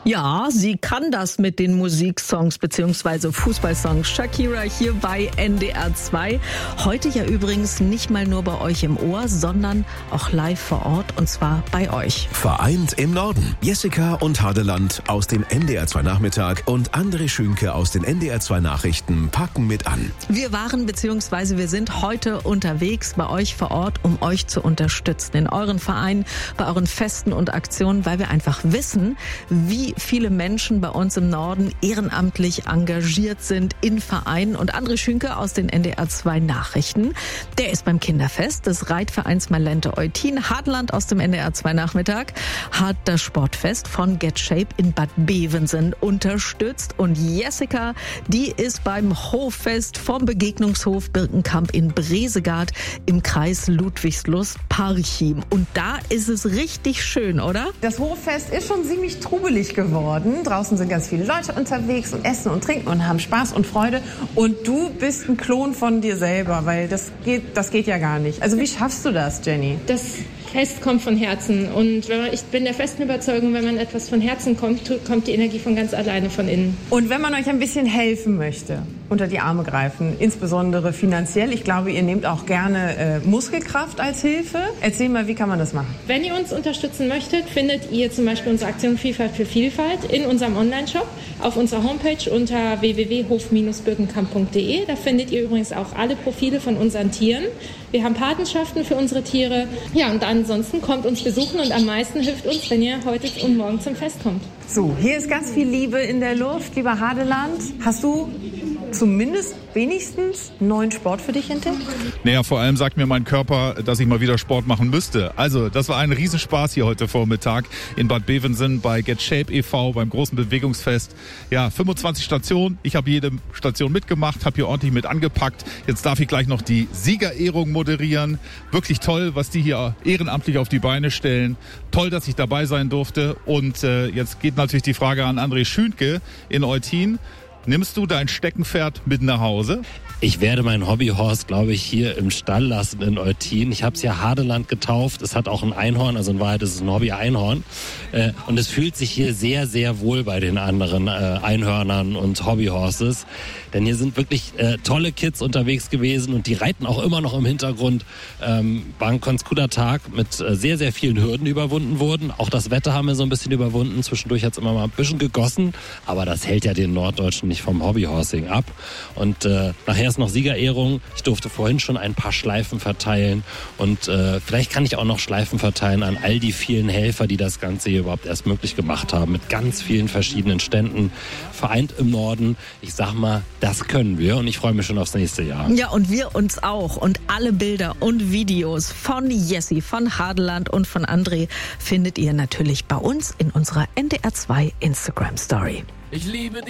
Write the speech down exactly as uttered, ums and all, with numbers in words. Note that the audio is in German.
Ja, sie kann das mit den Musiksongs bzw. Fußballsongs. Shakira hier bei N D R zwei. Heute ja übrigens nicht mal nur bei euch im Ohr, sondern auch live vor Ort und zwar bei euch. Vereint im Norden. Jessica und Hadeland aus dem N D R zwei Nachmittag und André Schünke aus den N D R zwei Nachrichten packen mit an. Wir waren bzw. wir sind heute unterwegs bei euch vor Ort, um euch zu unterstützen in euren Vereinen, bei euren Festen und Aktionen, weil wir einfach wissen, wie viele Menschen bei uns im Norden ehrenamtlich engagiert sind in Vereinen. Und André Schünke aus den N D R zwei Nachrichten, der ist beim Kinderfest des Reitvereins Malente Eutin. Hadeland aus dem N D R zwei Nachmittag hat das Sportfest von Get Shape in Bad Bevensen unterstützt. Und Jessica, die ist beim Hoffest vom Begegnungshof Birkenkamp in Bresegard im Kreis Ludwigslust Parchim. Und da ist es richtig schön, oder? Das Hoffest ist schon ziemlich trubelig geworden. Draußen sind ganz viele Leute unterwegs und essen und trinken und haben Spaß und Freude. Und du bist ein Klon von dir selber, weil das geht, das geht ja gar nicht. Also wie schaffst du das, Jenny? Das Fest kommt von Herzen. Und wenn man, ich bin der festen Überzeugung, wenn man etwas von Herzen kommt, kommt die Energie von ganz alleine von innen. Und wenn man euch ein bisschen helfen möchte, unter die Arme greifen, insbesondere finanziell. Ich glaube, ihr nehmt auch gerne äh, Muskelkraft als Hilfe. Erzähl mal, wie kann man das machen? Wenn ihr uns unterstützen möchtet, findet ihr zum Beispiel unsere Aktion Vielfalt für Vielfalt in unserem Online-Shop auf unserer Homepage unter w w w punkt hof bindestrich birkenkamp punkt d e. Da findet ihr übrigens auch alle Profile von unseren Tieren. Wir haben Patenschaften für unsere Tiere. Ja, und ansonsten kommt uns besuchen und am meisten hilft uns, wenn ihr heute und morgen zum Fest kommt. So, hier ist ganz viel Liebe in der Luft. Lieber Hadeland, hast du zumindest wenigstens einen neuen Sport für dich entdeckt? Naja, vor allem sagt mir mein Körper, dass ich mal wieder Sport machen müsste. Also, das war ein Riesenspaß hier heute Vormittag in Bad Bevensen bei Get Shape e V beim großen Bewegungsfest. Ja, fünfundzwanzig Stationen. Ich habe jede Station mitgemacht, habe hier ordentlich mit angepackt. Jetzt darf ich gleich noch die Siegerehrung moderieren. Wirklich toll, was die hier ehrenamtlich auf die Beine stellen. Toll, dass ich dabei sein durfte. Und äh, jetzt geht natürlich die Frage an André Schünke in Eutin. Nimmst du dein Steckenpferd mit nach Hause? Ich werde meinen Hobbyhorse, glaube ich, hier im Stall lassen in Eutin. Ich habe es ja Hadeland getauft. Es hat auch ein Einhorn, also in Wahrheit ist es ein Hobby-Einhorn. Äh, und es fühlt sich hier sehr, sehr wohl bei den anderen äh, Einhörnern und Hobbyhorses. Denn hier sind wirklich äh, tolle Kids unterwegs gewesen und die reiten auch immer noch im Hintergrund. Ähm, war ein ganz cooler Tag mit äh, sehr, sehr vielen Hürden, die überwunden wurden. Auch das Wetter haben wir so ein bisschen überwunden. Zwischendurch hat es immer mal ein bisschen gegossen. Aber das hält ja den Norddeutschen nicht vom Hobbyhorsing ab. Und äh, nachher ist noch Siegerehrung. Ich durfte vorhin schon ein paar Schleifen verteilen und äh, vielleicht kann ich auch noch Schleifen verteilen an all die vielen Helfer, die das Ganze hier überhaupt erst möglich gemacht haben, mit ganz vielen verschiedenen Ständen, vereint im Norden. Ich sag mal, das können wir und ich freue mich schon aufs nächste Jahr. Ja, und wir uns auch. Und alle Bilder und Videos von Jessie, von Hadeland und von André findet ihr natürlich bei uns in unserer N D R zwei Instagram Story. Ich liebe